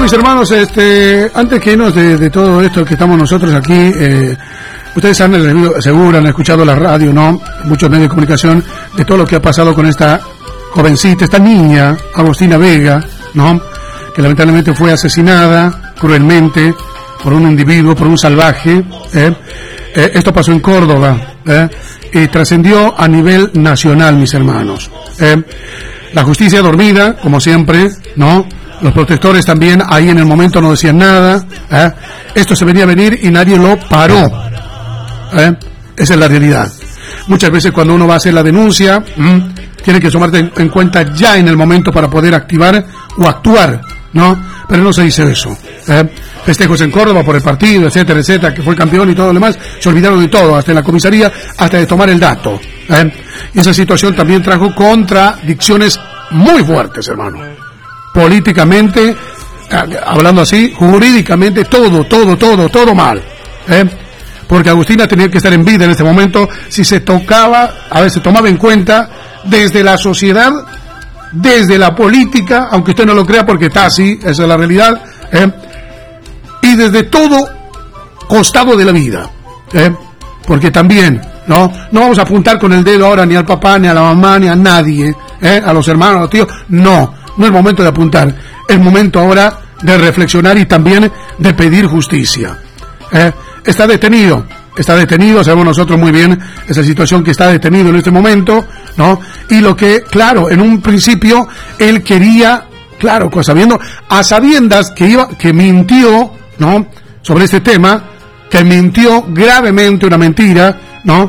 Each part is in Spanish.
mis hermanos, antes que irnos de todo esto que estamos nosotros aquí, ustedes han escuchado la radio, ¿no? Muchos medios de comunicación, de todo lo que ha pasado con esta jovencita, esta niña, Agustina Vega, ¿no? Que lamentablemente fue asesinada cruelmente por un individuo, por un salvaje. Esto pasó en Córdoba, y trascendió a nivel nacional, mis hermanos. La justicia dormida, como siempre, ¿no? Los protectores también ahí en el momento no decían nada. Esto se venía a venir y nadie lo paró. Esa es la realidad. Muchas veces cuando uno va a hacer la denuncia, tiene que tomarte en cuenta ya en el momento para poder activar o actuar, ¿no? Pero no se dice eso. Festejos en Córdoba por el partido, etcétera, etcétera, que fue campeón y todo lo demás, se olvidaron de todo, hasta en la comisaría, hasta de tomar el dato. Y esa situación también trajo contradicciones muy fuertes, hermano. Políticamente, hablando así, jurídicamente, todo mal. Porque Agustina tenía que estar en vida en este momento, si se tomaba en cuenta desde la sociedad, desde la política, aunque usted no lo crea porque está así, esa es la realidad, y desde todo costado de la vida, porque también no vamos a apuntar con el dedo ahora ni al papá, ni a la mamá, ni a nadie, a los hermanos, a los tíos, no es momento de apuntar, es momento ahora de reflexionar y también de pedir justicia. Está detenido, sabemos nosotros muy bien esa situación que está detenido en este momento, ¿no? Y lo que, claro, en un principio él quería, claro, a sabiendas que mintió, ¿no? Sobre este tema, que mintió gravemente, una mentira, ¿no?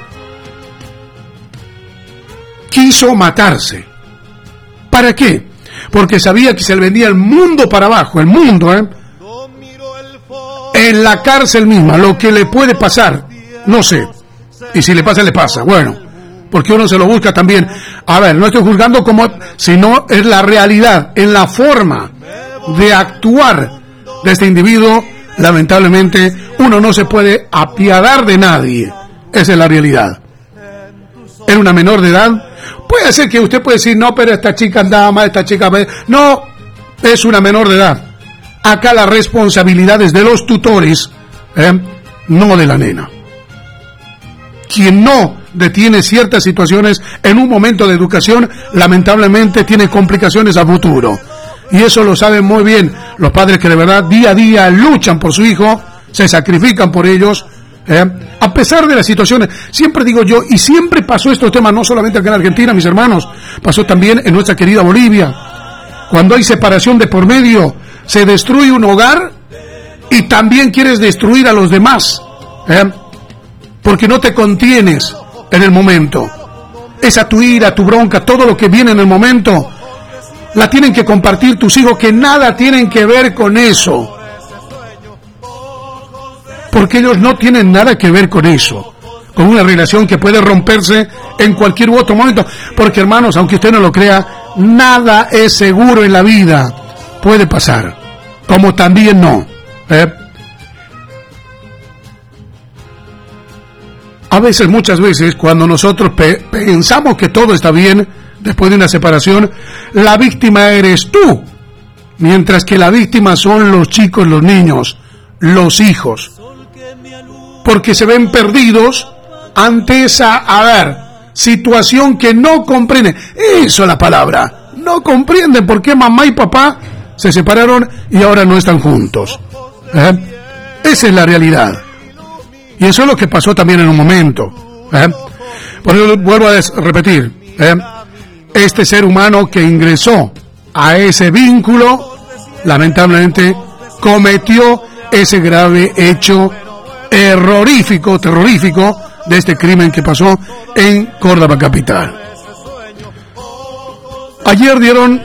Quiso matarse. ¿Para qué? Porque sabía que se le vendía el mundo para abajo, el mundo, en la cárcel misma, lo que le puede pasar, no sé, y si le pasa, bueno, porque uno se lo busca también. A ver, no estoy juzgando sino es la realidad, en la forma de actuar de este individuo, lamentablemente, uno no se puede apiadar de nadie, esa es la realidad. Era una menor de edad, puede ser que usted puede decir, no, pero esta chica andaba mal, no, es una menor de edad. Acá las responsabilidades de los tutores, no de la nena. Quien no detiene ciertas situaciones en un momento de educación, lamentablemente tiene complicaciones a futuro. Y eso lo saben muy bien los padres que de verdad día a día luchan por su hijo, se sacrifican por ellos, a pesar de las situaciones. Siempre digo yo, y siempre pasó estos temas, no solamente acá en Argentina, mis hermanos, pasó también en nuestra querida Bolivia. Cuando hay separación de por medio, se destruye un hogar y también quieres destruir a los demás, porque no te contienes en el momento. Esa tu ira, tu bronca, todo lo que viene en el momento, la tienen que compartir tus hijos, que nada tienen que ver con eso, porque ellos no tienen nada que ver con eso, con una relación que puede romperse en cualquier otro momento, porque hermanos, aunque usted no lo crea, nada es seguro en la vida. Puede pasar, como también no. A veces, muchas veces, cuando nosotros pensamos que todo está bien, después de una separación, la víctima eres tú, mientras que la víctima son los chicos, los niños, los hijos, porque se ven perdidos ante esa, situación que no comprenden. Eso es la palabra, no comprenden por qué mamá y papá se separaron y ahora no están juntos. Esa es la realidad. Y eso es lo que pasó también en un momento. Por eso vuelvo a repetir. Este ser humano que ingresó a ese vínculo, lamentablemente, cometió ese grave hecho terrorífico de este crimen que pasó en Córdoba capital. Ayer dieron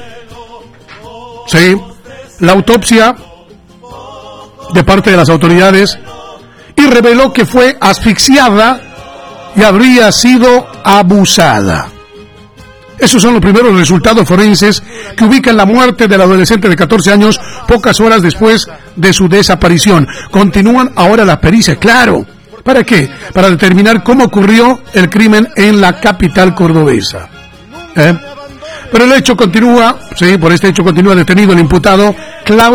la autopsia de parte de las autoridades y reveló que fue asfixiada y habría sido abusada. Esos son los primeros resultados forenses que ubican la muerte del adolescente de 14 años pocas horas después de su desaparición. Continúan ahora las pericias, claro. ¿Para qué? Para determinar cómo ocurrió el crimen en la capital cordobesa. Pero el hecho continúa, por este hecho continúa detenido el imputado Claudio